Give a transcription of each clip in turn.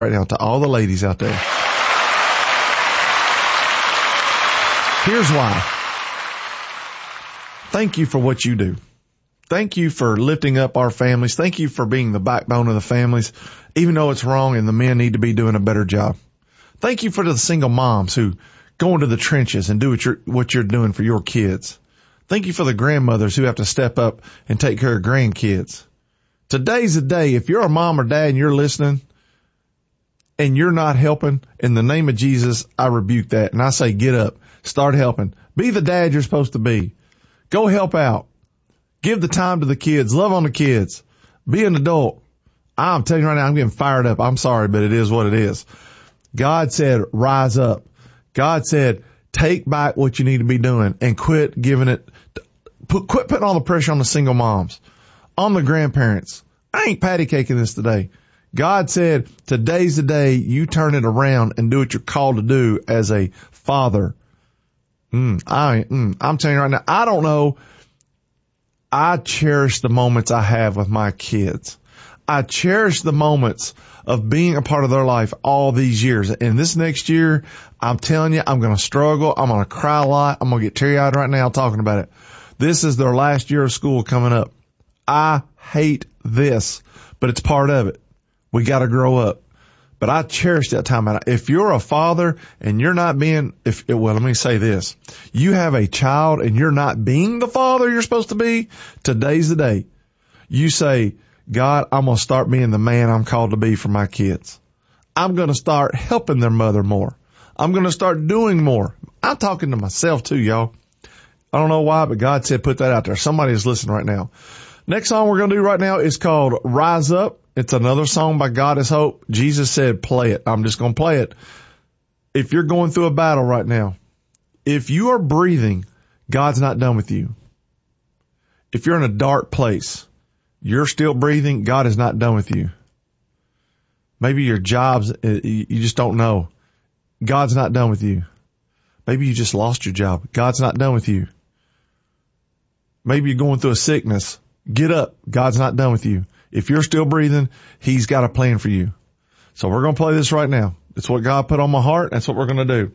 right now to all the ladies out there. Here's why. Thank you for what you do. Thank you for lifting up our families. Thank you for being the backbone of the families, even though it's wrong and the men need to be doing a better job. Thank you for the single moms who go into the trenches and do what you're doing for your kids. Thank you for the grandmothers who have to step up and take care of grandkids. Today's the day. If you're a mom or dad and you're listening and you're not helping, in the name of Jesus, I rebuke that. And I say, get up, start helping. Be the dad you're supposed to be. Go help out. Give the time to the kids. Love on the kids. Be an adult. I'm telling you right now, I'm getting fired up. I'm sorry, but it is what it is. God said, rise up. God said, take back what you need to be doing and quit giving it, quit putting all the pressure on the single moms, on the grandparents. I ain't patty caking this today. God said, today's the day you turn it around and do what you're called to do as a father. I'm telling you right now, I don't know. I cherish the moments I have with my kids. I cherish the moments of being a part of their life all these years. And this next year, I'm telling you, I'm going to struggle. I'm going to cry a lot. I'm going to get teary-eyed right now talking about it. This is their last year of school coming up. I hate this, but it's part of it. We got to grow up. But I cherish that time. If you're a father and you're not being, let me say this. You have a child and you're not being the father you're supposed to be, today's the day. You say, God, I'm going to start being the man I'm called to be for my kids. I'm going to start helping their mother more. I'm going to start doing more. I'm talking to myself too, y'all. I don't know why, but God said put that out there. Somebody is listening right now. Next song we're going to do right now is called Rise Up. It's another song by God is Hope. Jesus said play it. I'm just going to play it. If you're going through a battle right now, if you are breathing, God's not done with you. If you're in a dark place, you're still breathing, God is not done with you. Maybe your job's, you just don't know. God's not done with you. Maybe you just lost your job. God's not done with you. Maybe you're going through a sickness. Get up. God's not done with you. If you're still breathing, He's got a plan for you. So we're going to play this right now. It's what God put on my heart. That's what we're going to do.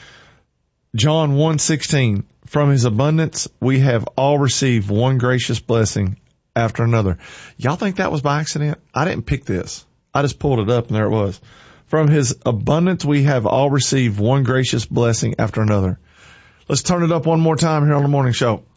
John 1:16. From His abundance, we have all received one gracious blessing after another. Y'all think that was by accident? I didn't pick this. I just pulled it up and there it was. From His abundance, we have all received one gracious blessing after another. Let's turn it up one more time here on the morning show.